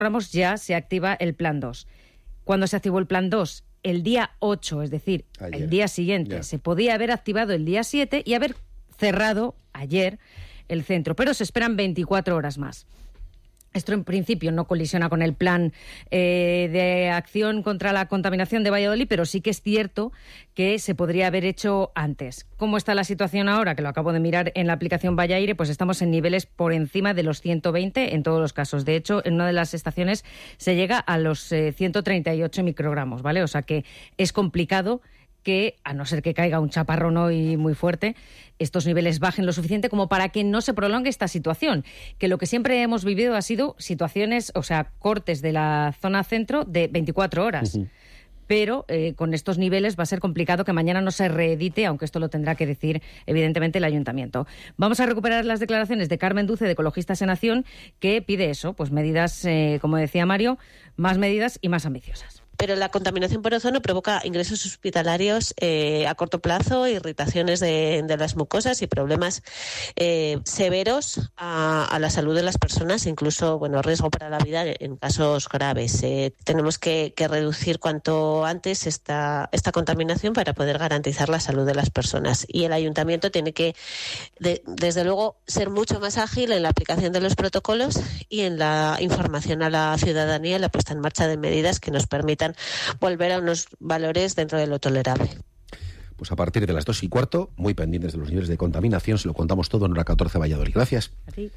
microgramos ya se activa el plan 2. Cuando se activó el plan 2, el día 8, es decir, ayer, el día siguiente, se podía haber activado el día 7 y haber cerrado ayer el centro, pero se esperan 24 horas más. Esto en principio no colisiona con el plan de acción contra la contaminación de Valladolid, pero sí que es cierto que se podría haber hecho antes. ¿Cómo está la situación ahora? Que lo acabo de mirar en la aplicación Vallaire, pues estamos en niveles por encima de los 120 en todos los casos. De hecho, en una de las estaciones se llega a los 138 microgramos, ¿vale? O sea que es complicado que, a no ser que caiga un chaparrón hoy muy fuerte, estos niveles bajen lo suficiente como para que no se prolongue esta situación. Que lo que siempre hemos vivido ha sido situaciones, o sea, cortes de la zona centro de 24 horas. Uh-huh. Pero con estos niveles va a ser complicado que mañana no se reedite, aunque esto lo tendrá que decir, evidentemente, el Ayuntamiento. Vamos a recuperar las declaraciones de Carmen Duce, de Ecologistas en Acción, que pide eso, pues medidas, como decía Mario, más medidas y más ambiciosas. Pero la contaminación por ozono provoca ingresos hospitalarios a corto plazo, irritaciones de las mucosas y problemas severos a la salud de las personas, incluso riesgo para la vida en casos graves. Tenemos que reducir cuanto antes esta contaminación para poder garantizar la salud de las personas. Y el Ayuntamiento tiene que, desde luego, ser mucho más ágil en la aplicación de los protocolos y en la información a la ciudadanía, la puesta en marcha de medidas que nos permitan volver a unos valores dentro de lo tolerable. Pues a partir de las 2:15, muy pendientes de los niveles de contaminación, se lo contamos todo en Hora 14 Valladolid. Gracias. A ti.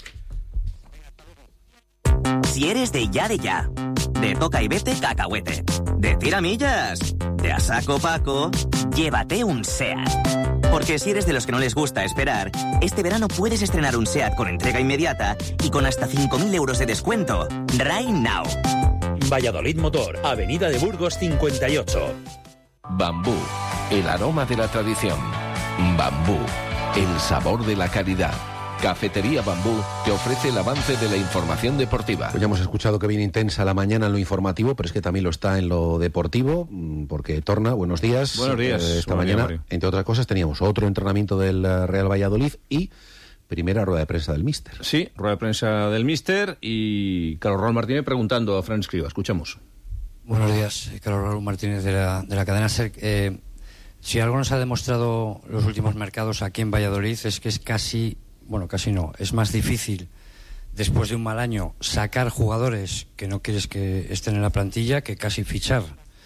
Si eres de ya, de toca y vete cacahuete, de tiramillas, de a saco Paco, llévate un SEAT. Porque si eres de los que no les gusta esperar, este verano puedes estrenar un SEAT con entrega inmediata y con hasta 5.000 euros de descuento. Right now. Valladolid Motor, Avenida de Burgos 58. Bambú, el aroma de la tradición. Bambú, el sabor de la calidad. Cafetería Bambú te ofrece el avance de la información deportiva. Pues ya hemos escuchado que viene intensa la mañana en lo informativo, pero es que también lo está en lo deportivo, porque Torna, buenos días. Buenos días. Esta Buenos mañana, días, entre otras cosas, teníamos otro entrenamiento del Real Valladolid y primera rueda de prensa del míster. Sí, rueda de prensa del míster y Carlos Raúl Martínez preguntando a Fran Escriba. Escuchamos. Buenos días, Carlos Raúl Martínez de la cadena SER. Si algo nos ha demostrado los últimos mercados aquí en Valladolid es que es casi no, es más difícil después de un mal año sacar jugadores que no quieres que estén en la plantilla que casi fichar.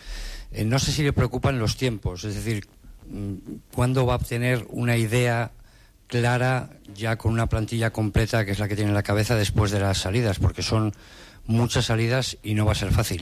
No sé si le preocupan los tiempos, es decir, ¿cuándo va a obtener una idea clara ya con una plantilla completa que es la que tiene en la cabeza después de las salidas? Porque son muchas salidas y no va a ser fácil.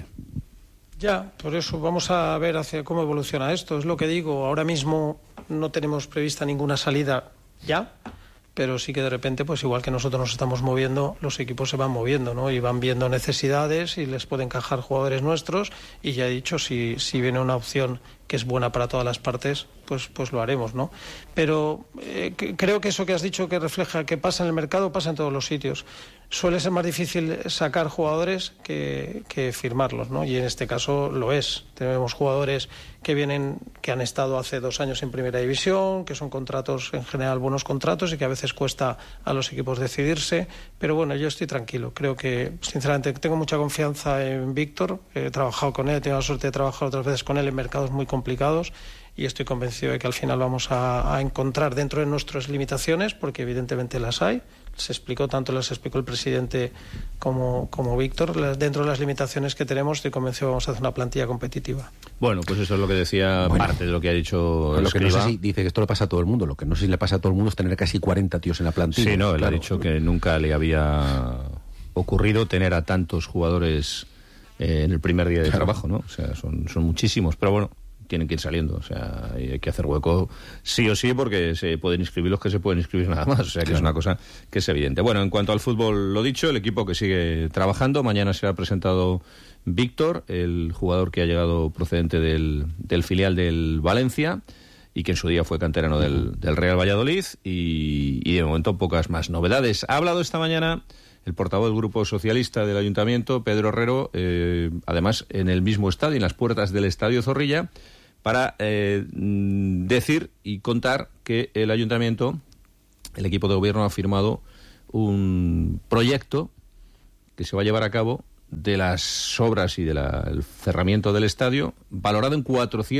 Ya, por eso vamos a ver hacia cómo evoluciona esto. Es lo que digo, ahora mismo no tenemos prevista ninguna salida ya, pero sí que de repente, pues igual que nosotros nos estamos moviendo, los equipos se van moviendo, ¿no? Y van viendo necesidades y les puede encajar jugadores nuestros, y ya he dicho, si viene una opción que es buena para todas las partes, pues lo haremos, ¿no? Pero creo que eso que has dicho que refleja que pasa en el mercado, pasa en todos los sitios. Suele ser más difícil sacar jugadores que firmarlos, ¿no? Y en este caso lo es. Tenemos jugadores que han estado hace 2 años en Primera División, que son contratos, en general, buenos contratos y que a veces cuesta a los equipos decidirse. Pero bueno, yo estoy tranquilo. Creo que, sinceramente, tengo mucha confianza en Víctor. He trabajado con él, he tenido la suerte de trabajar otras veces con él en mercados muy complicados. Y estoy convencido de que al final vamos a encontrar dentro de nuestras limitaciones, porque evidentemente las hay. Las explicó el presidente como Víctor. Dentro de las limitaciones que tenemos, estoy convencido que vamos a hacer una plantilla competitiva. Bueno, pues eso es lo que decía parte de lo que ha dicho lo que no Escriba. sé si dice que esto le pasa a todo el mundo. Lo que no sé si le pasa a todo el mundo es tener casi 40 tíos en la plantilla. Sí, no, él claro. ha dicho que nunca le había ocurrido tener a tantos jugadores en el primer día de trabajo, ¿no? O sea, son muchísimos, pero bueno, tienen que ir saliendo, o sea, hay que hacer hueco sí o sí, porque se pueden inscribir los que se pueden inscribir nada más, o sea, que es una cosa que es evidente. Bueno, en cuanto al fútbol, lo dicho, el equipo que sigue trabajando, mañana será presentado Víctor, el jugador que ha llegado procedente del filial del Valencia y que en su día fue canterano del Real Valladolid, y de momento pocas más novedades. Ha hablado esta mañana el portavoz del Grupo Socialista del Ayuntamiento, Pedro Herrero, además en el mismo estadio, en las puertas del Estadio Zorrilla, para decir y contar que el Ayuntamiento, el equipo de gobierno, ha firmado un proyecto que se va a llevar a cabo de las obras y del cerramiento del estadio, valorado en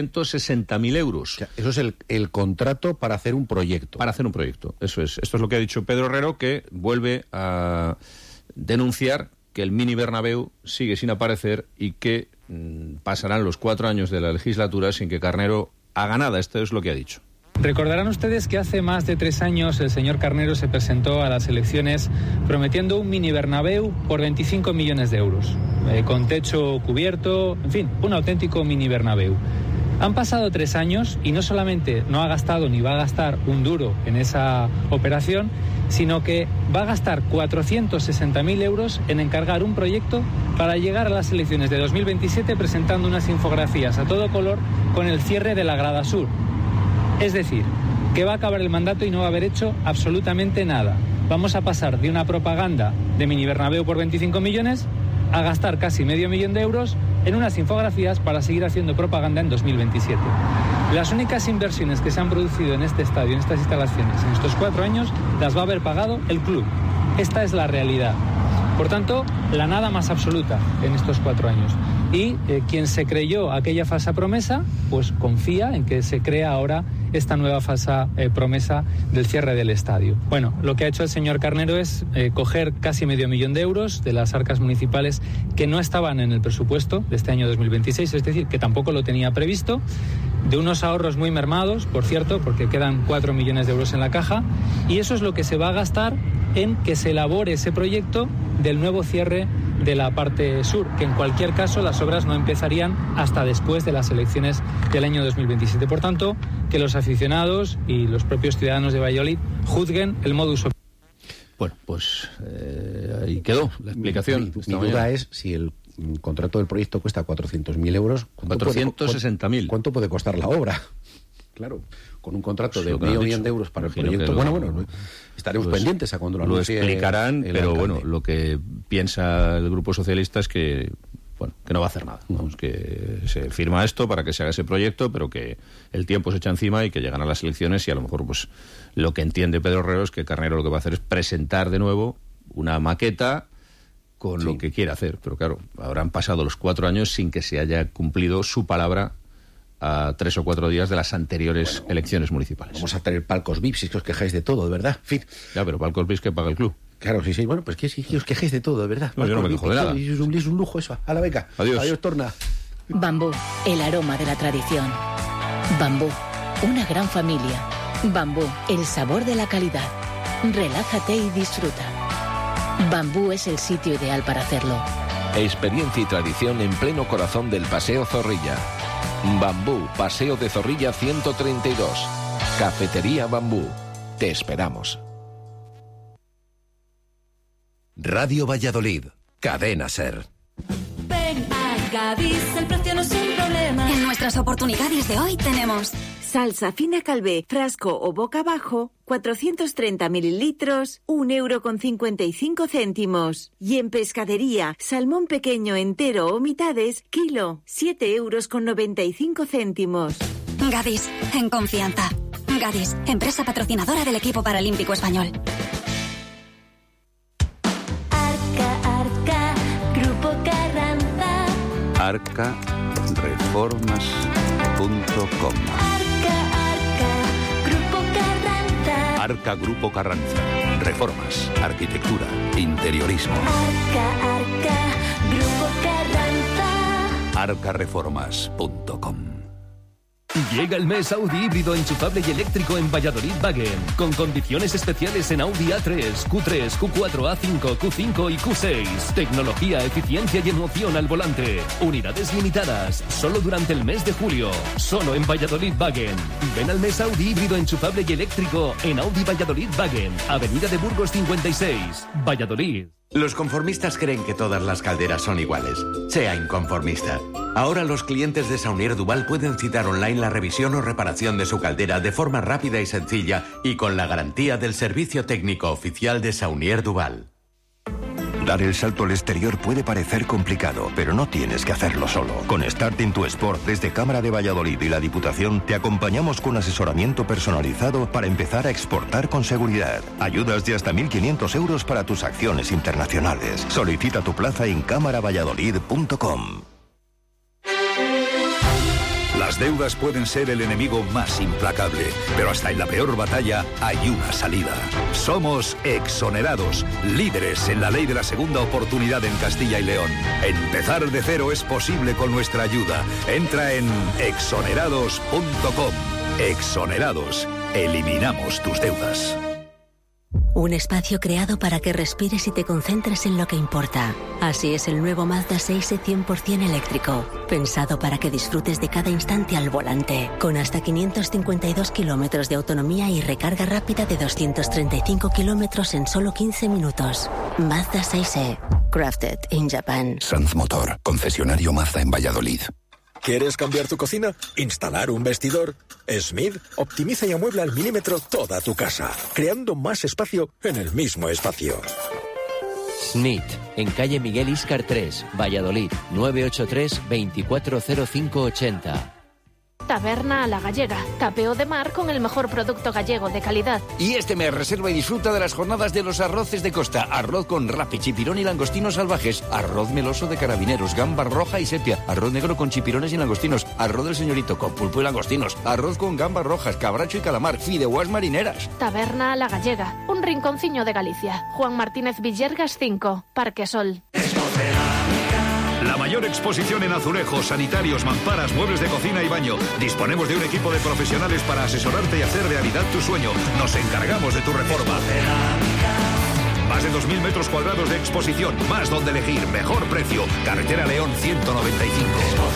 460.000 euros. O sea, eso es el contrato para hacer un proyecto. Para hacer un proyecto, eso es. Esto es lo que ha dicho Pedro Herrero, que vuelve a denunciar que el mini Bernabéu sigue sin aparecer y que pasarán los 4 años de la legislatura sin que Carnero haga nada. Esto es lo que ha dicho. Recordarán ustedes que hace más de 3 años el señor Carnero se presentó a las elecciones prometiendo un mini Bernabéu por 25 millones de euros, con techo cubierto, en fin, un auténtico mini Bernabéu. Han pasado 3 años y no solamente no ha gastado ni va a gastar un duro en esa operación, sino que va a gastar 460.000 euros en encargar un proyecto para llegar a las elecciones de 2027 presentando unas infografías a todo color con el cierre de la grada sur. Es decir, que va a acabar el mandato y no va a haber hecho absolutamente nada. Vamos a pasar de una propaganda de mini Bernabéu por 25 millones a gastar casi medio millón de euros en unas infografías para seguir haciendo propaganda en 2027. Las únicas inversiones que se han producido en este estadio, en estas instalaciones, en estos 4 años, las va a haber pagado el club. Esta es la realidad. Por tanto, la nada más absoluta en estos 4 años. Y quien se creyó aquella falsa promesa, pues confía en que se crea ahora esta nueva falsa promesa del cierre del estadio. Bueno, lo que ha hecho el señor Carnero es coger casi medio millón de euros de las arcas municipales que no estaban en el presupuesto de este año 2026, es decir, que tampoco lo tenía previsto, de unos ahorros muy mermados, por cierto, porque quedan 4 millones de euros en la caja, y eso es lo que se va a gastar en que se elabore ese proyecto del nuevo cierre de la parte sur, que en cualquier caso las obras no empezarían hasta después de las elecciones del año 2027. Por tanto, que los aficionados y los propios ciudadanos de Valladolid juzguen el modus operandi. Bueno, pues ahí quedó la explicación. Mi duda es si el contrato del proyecto cuesta 400.000 euros. 460.000. ¿Cuánto puede costar la obra? Claro, con un contrato de medio millón de euros para el proyecto. Bueno, estaremos pendientes a cuando lo anuncie. Lo explicarán, pero alcalde. Bueno, lo que piensa el Grupo Socialista es que no va a hacer nada. Vamos, que se firma esto para que se haga ese proyecto, pero que el tiempo se echa encima y que llegan a las elecciones y a lo mejor pues lo que entiende Pedro Herrero es que Carnero lo que va a hacer es presentar de nuevo una maqueta con lo que quiere hacer. Pero claro, habrán pasado los 4 años sin que se haya cumplido su palabra a 3 o 4 días de las anteriores elecciones municipales. Vamos a tener palcos VIP, si es que os quejáis de todo, de verdad. En fin. Ya, pero palcos VIP que paga el club. Claro, sí, bueno, pues que sí, que os quejéis de todo, de verdad. No, yo no me quejo de nada. Es un lujo eso. A la beca. Adiós, Torna. Bambú, el aroma de la tradición. Bambú, una gran familia. Bambú, el sabor de la calidad. Relájate y disfruta. Bambú es el sitio ideal para hacerlo. Experiencia y tradición en pleno corazón del Paseo Zorrilla. Bambú, Paseo de Zorrilla 132. Cafetería Bambú. Te esperamos. Radio Valladolid. Cadena SER. Ven a Gadis, el precio no es un problema. En nuestras oportunidades de hoy tenemos salsa fina Calvé, frasco o boca abajo, 430 mililitros, 1,55 €. Y en pescadería, salmón pequeño entero o mitades, kilo, 7,95 €. Gadis, en confianza. Gadis, empresa patrocinadora del equipo paralímpico español. Arca, Grupo Carranza. arcareformas.com. Grupo Carranza. Arca Grupo Carranza. Reformas, arquitectura, interiorismo. Arca, Grupo Carranza. arcareformas.com. Llega el mes Audi híbrido enchufable y eléctrico en Valladolid Wagen, con condiciones especiales en Audi A3, Q3, Q4, A5, Q5 y Q6. Tecnología, eficiencia y emoción al volante. Unidades limitadas, solo durante el mes de julio. Solo en Valladolid Wagen. Ven al mes Audi híbrido enchufable y eléctrico en Audi Valladolid Wagen, Avenida de Burgos 56, Valladolid. Los conformistas creen que todas las calderas son iguales. Sea inconformista. Ahora los clientes de Saunier Duval pueden citar online la revisión o reparación de su caldera de forma rápida y sencilla y con la garantía del servicio técnico oficial de Saunier Duval. Dar el salto al exterior puede parecer complicado, pero no tienes que hacerlo solo. Con Start in tu Sport, desde Cámara de Valladolid y la Diputación, te acompañamos con asesoramiento personalizado para empezar a exportar con seguridad. Ayudas de hasta 1.500 euros para tus acciones internacionales. Solicita tu plaza en cámaravalladolid.com. Las deudas pueden ser el enemigo más implacable, pero hasta en la peor batalla hay una salida. Somos Exonerados, líderes en la ley de la segunda oportunidad en Castilla y León. Empezar de cero es posible con nuestra ayuda. Entra en exonerados.com. Exonerados. Eliminamos tus deudas. Un espacio creado para que respires y te concentres en lo que importa. Así es el nuevo Mazda 6e 100% eléctrico. Pensado para que disfrutes de cada instante al volante. Con hasta 552 kilómetros de autonomía y recarga rápida de 235 kilómetros en solo 15 minutos. Mazda 6e. Crafted in Japan. Sanz Motor, concesionario Mazda en Valladolid. ¿Quieres cambiar tu cocina? ¿Instalar un vestidor? Smith optimiza y amuebla al milímetro toda tu casa, creando más espacio en el mismo espacio. Smith, en calle Miguel Íscar 3, Valladolid, 983 240580. Taberna a la Gallega, tapeo de mar con el mejor producto gallego de calidad. Y este mes reserva y disfruta de las jornadas de los arroces de costa. Arroz con rape, chipirón y langostinos salvajes. Arroz meloso de carabineros, gamba roja y sepia. Arroz negro con chipirones y langostinos. Arroz del señorito con pulpo y langostinos. Arroz con gambas rojas, cabracho y calamar. Fideuás marineras. Taberna a la Gallega, un rinconciño de Galicia. Juan Martínez Villergas 5, Parque Sol. La mayor exposición en azulejos, sanitarios, mamparas, muebles de cocina y baño. Disponemos de un equipo de profesionales para asesorarte y hacer realidad tu sueño. Nos encargamos de tu reforma. Más de 2.000 metros cuadrados de exposición, más donde elegir, mejor precio. Carretera León 195.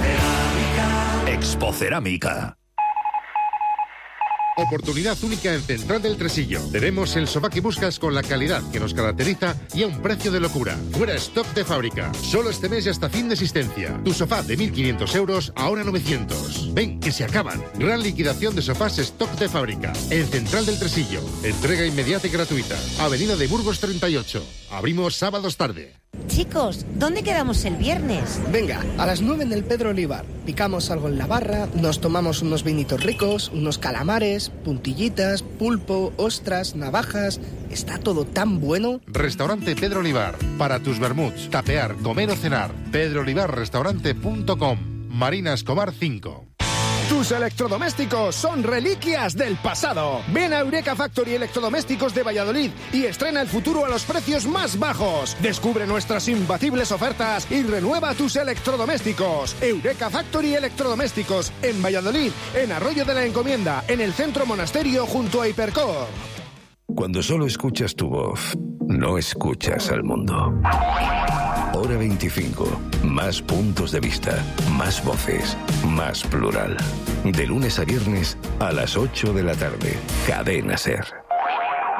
Expocerámica. Oportunidad única en Central del Tresillo. Tenemos el sofá que buscas con la calidad que nos caracteriza y a un precio de locura. Fuera stock de fábrica. Solo este mes y hasta fin de existencia. Tu sofá de 1.500 euros, ahora 900. Ven, que se acaban. Gran liquidación de sofás stock de fábrica. En Central del Tresillo. Entrega inmediata y gratuita. Avenida de Burgos 38. Abrimos sábados tarde. Chicos, ¿dónde quedamos el viernes? Venga, a las 9 en el Pedro Olivar. Picamos algo en la barra, nos tomamos unos vinitos ricos, unos calamares, puntillitas, pulpo, ostras, navajas. Está todo tan bueno. Restaurante Pedro Olivar. Para tus vermuts, tapear, comer o cenar. pedroolivarrestaurante.com. Marina Escobar 5. Tus electrodomésticos son reliquias del pasado. Ven a Eureka Factory Electrodomésticos de Valladolid y estrena el futuro a los precios más bajos. Descubre nuestras imbatibles ofertas y renueva tus electrodomésticos. Eureka Factory Electrodomésticos en Valladolid, en Arroyo de la Encomienda, en el Centro Monasterio junto a Hipercor. Cuando solo escuchas tu voz, no escuchas al mundo. Hora 25. Más puntos de vista, más voces, más plural. De lunes a viernes a las 8 de la tarde. Cadena SER.